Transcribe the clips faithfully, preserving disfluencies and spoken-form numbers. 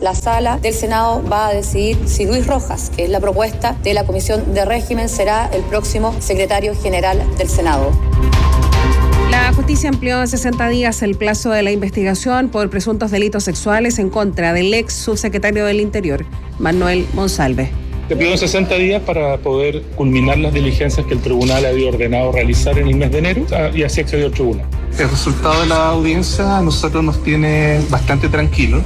la sala del Senado va a decidir si Luis Rojas, que es la propuesta de la Comisión de Régimen, será el próximo secretario general del Senado. La justicia amplió en sesenta días el plazo de la investigación por presuntos delitos sexuales en contra del ex subsecretario del Interior, Manuel Monsalve. Se pidió sesenta días para poder culminar las diligencias que el tribunal había ordenado realizar en el mes de enero y así accedió el tribunal. El resultado de la audiencia a nosotros nos tiene bastante tranquilos.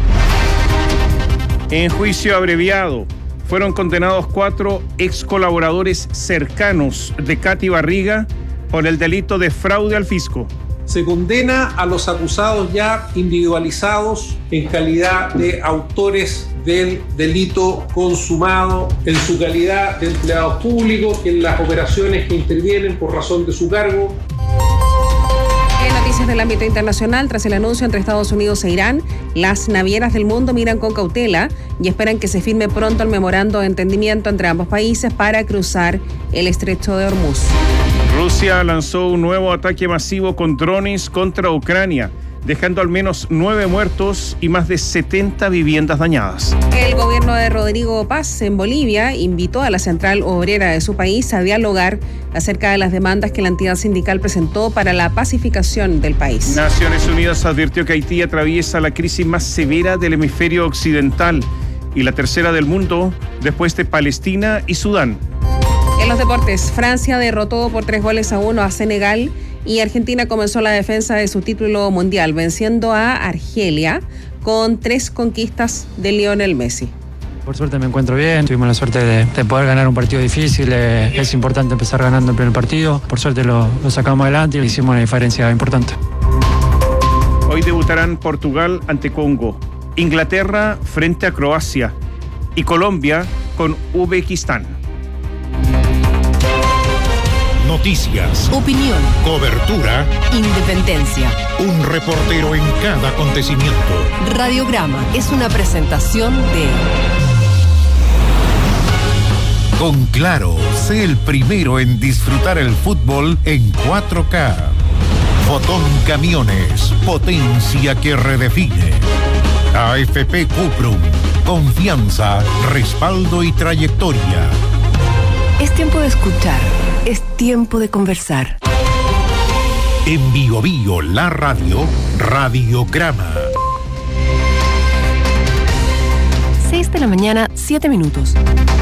En juicio abreviado fueron condenados cuatro ex colaboradores cercanos de Katy Barriga por el delito de fraude al fisco. Se condena a los acusados ya individualizados en calidad de autores del delito consumado en su calidad de empleados públicos en las operaciones que intervienen por razón de su cargo. En noticias del ámbito internacional, tras el anuncio entre Estados Unidos e Irán, las navieras del mundo miran con cautela y esperan que se firme pronto el memorando de entendimiento entre ambos países para cruzar el estrecho de Hormuz. Rusia lanzó un nuevo ataque masivo con drones contra Ucrania, dejando al menos nueve muertos y más de setenta viviendas dañadas. El gobierno de Rodrigo Paz en Bolivia invitó a la central obrera de su país a dialogar acerca de las demandas que la entidad sindical presentó para la pacificación del país. Naciones Unidas advirtió que Haití atraviesa la crisis más severa del hemisferio occidental y la tercera del mundo después de Palestina y Sudán. En los deportes, Francia derrotó por tres goles a uno a Senegal y Argentina comenzó la defensa de su título mundial, venciendo a Argelia con tres conquistas de Lionel Messi. Por suerte me encuentro bien, tuvimos la suerte de, de poder ganar un partido difícil, eh, es importante empezar ganando el primer partido, por suerte lo, lo sacamos adelante y hicimos una diferencia importante. Hoy debutarán Portugal ante Congo, Inglaterra frente a Croacia y Colombia con Uzbekistán. Noticias, opinión, cobertura, independencia. Un reportero en cada acontecimiento. Radiograma es una presentación de... Con Claro, sé el primero en disfrutar el fútbol en cuatro K. Fotón Camiones, potencia que redefine. A F P Cuprum, confianza, respaldo y trayectoria. Es tiempo de escuchar, es tiempo de conversar. En Bio Bio, la radio, Radiograma. seis de la mañana, siete minutos.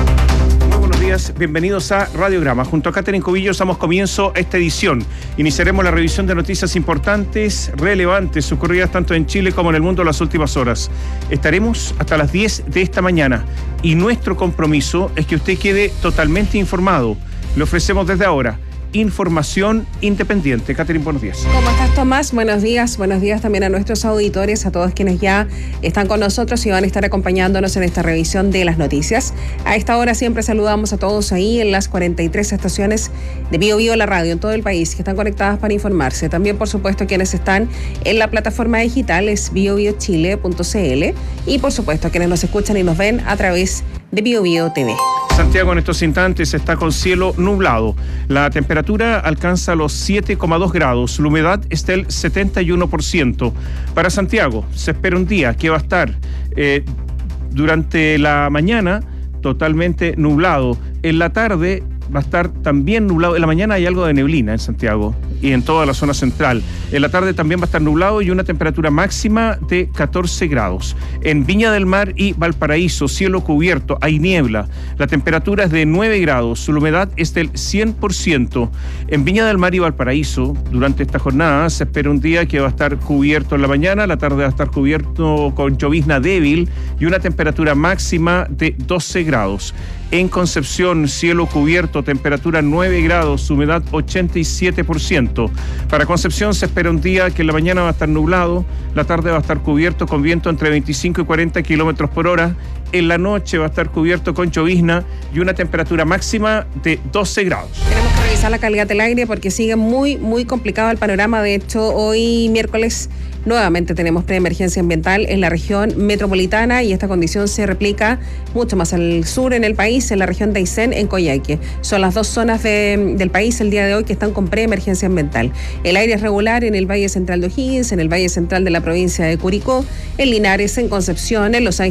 Muy buenos días, bienvenidos a Radiograma. Junto a Catherine Cubillos damos comienzo a esta edición. Iniciaremos la revisión de noticias importantes, relevantes, ocurridas tanto en Chile como en el mundo en las últimas horas. Estaremos hasta las diez de esta mañana y nuestro compromiso es que usted quede totalmente informado. Le ofrecemos desde ahora información independiente. Catherine, buenos días. ¿Cómo estás, Tomás? Buenos días. Buenos días también a nuestros auditores, a todos quienes ya están con nosotros y van a estar acompañándonos en esta revisión de las noticias. A esta hora siempre saludamos a todos ahí en las cuarenta y tres estaciones de Bio Bio, la radio en todo el país, que están conectadas para informarse. También, por supuesto, quienes están en la plataforma digital es bio bio chile punto c l y, por supuesto, quienes nos escuchan y nos ven a través de Bio Bio T V. Santiago en estos instantes está con cielo nublado. La temperatura alcanza los siete coma dos grados. La humedad está del setenta y uno por ciento. Para Santiago se espera un día que va a estar eh, durante la mañana totalmente nublado. En la tarde va a estar también nublado. En la mañana hay algo de neblina en Santiago y en toda la zona central. En la tarde también va a estar nublado y una temperatura máxima de catorce grados. En Viña del Mar y Valparaíso, cielo cubierto, hay niebla. La temperatura es de nueve grados, la humedad es del cien por ciento. En Viña del Mar y Valparaíso, durante esta jornada, se espera un día que va a estar cubierto en la mañana, la tarde va a estar cubierto con llovizna débil y una temperatura máxima de doce grados. En Concepción, cielo cubierto, temperatura nueve grados, humedad ochenta y siete por ciento. Para Concepción se espera un día que en la mañana va a estar nublado, la tarde va a estar cubierto con viento entre veinticinco y cuarenta kilómetros por hora, en la noche va a estar cubierto con llovizna y una temperatura máxima de doce grados. Tenemos que revisar la calidad del aire porque sigue muy, muy complicado el panorama. De hecho, hoy miércoles nuevamente tenemos preemergencia ambiental en la región metropolitana y esta condición se replica mucho más al sur en el país, en la región de Aysén, en Coyhaique. Son las dos zonas de, del país el día de hoy que están con preemergencia ambiental. El aire es regular en el Valle Central de O'Higgins, en el Valle Central de la provincia de Curicó, en Linares, en Concepción, en Los Ángeles,